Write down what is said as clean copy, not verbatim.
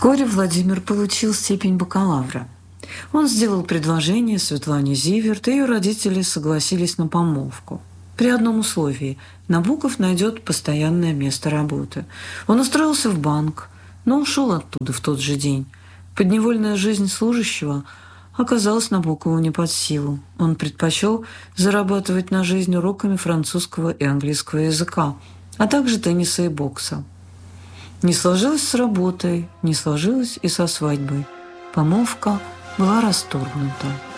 Вскоре Владимир получил степень бакалавра. Он сделал предложение Светлане Зиверт, и ее родители согласились на помолвку. При одном условии – Набоков найдет постоянное место работы. Он устроился в банк, но ушел оттуда в тот же день. Подневольная жизнь служащего оказалась Набокову не под силу. Он предпочел зарабатывать на жизнь уроками французского и английского языка, а также тенниса и бокса. Не сложилось с работой, не сложилось и со свадьбой. Помолвка была расторгнута.